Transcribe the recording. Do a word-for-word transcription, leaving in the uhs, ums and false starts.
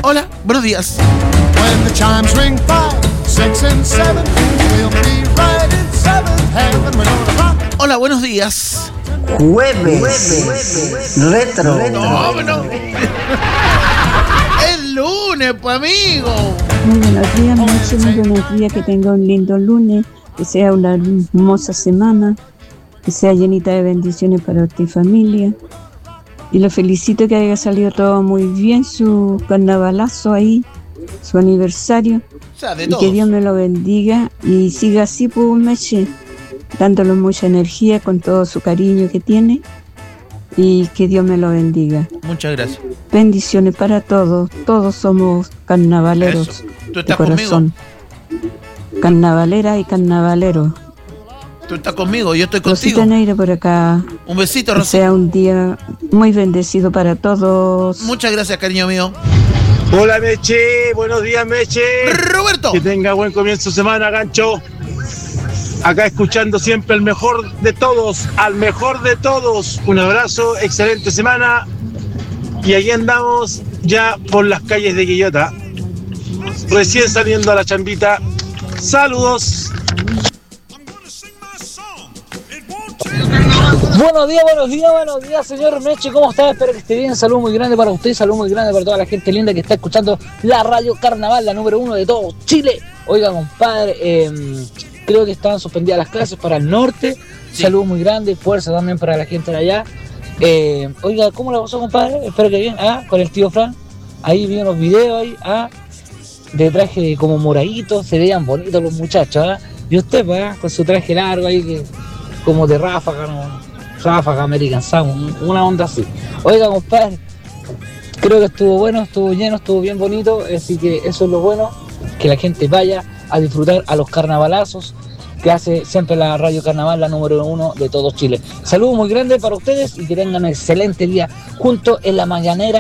Hola, buenos días. When the chimes ring five, six and seven, we'll be right in seventh heaven. We're gonna rock. Hola, buenos días. Jueves, Jueves. Retro. No, no. El lunes, pues, amigo. Muy buenos días, muchos muy buenos días, que tenga un lindo lunes, que sea una hermosa semana, que sea llenita de bendiciones para usted y familia. Y lo felicito que haya salido todo muy bien, su carnavalazo ahí, su aniversario. O sea, de y todos. que Dios me lo bendiga y siga así, pues, Meche, dándole mucha energía con todo su cariño que tiene. Y que Dios me lo bendiga. Muchas gracias. Bendiciones para todos. Todos somos carnavaleros. Eso. ¿Tú De estás corazón. conmigo? Carnavalera y carnavalero. Tú estás conmigo, yo estoy Rosita contigo. Neira por acá. Un besito, Que Rosita. sea un día muy bendecido para todos. Muchas gracias, cariño mío. Hola Meche, buenos días Meche. Roberto. Que tenga buen comienzo de semana, Gancho. Acá escuchando siempre el mejor de todos, al mejor de todos. Un abrazo, excelente semana. Y aquí andamos ya por las calles de Quillota, recién saliendo a la chambita. Saludos. Buenos días, buenos días, buenos días, señor Meche, ¿cómo está? Espero que esté bien. Saludo muy grande para usted, saludo muy grande para toda la gente linda que está escuchando la Radio Carnaval, la número uno de todo Chile. Oiga, compadre, eh, creo que estaban suspendidas las clases para el norte. Sí. Saludo muy grande, fuerza también para la gente de allá. Eh, oiga, ¿cómo la pasó, compadre? Espero que bien. Ah, con el tío Fran. Ahí vi unos videos ahí, ah, de traje como moradito, se veían bonitos los muchachos, ah. Y usted, pues, ah, con su traje largo ahí, que como de ráfaga, ¿no? Ráfaga, American Sound, una onda así. Oiga, compadre, creo que estuvo bueno, estuvo lleno, estuvo bien bonito, así que eso es lo bueno, que la gente vaya a disfrutar a los carnavalazos que hace siempre la Radio Carnaval, la número uno de todo Chile. Saludos muy grandes para ustedes y que tengan un excelente día juntos en la mañanera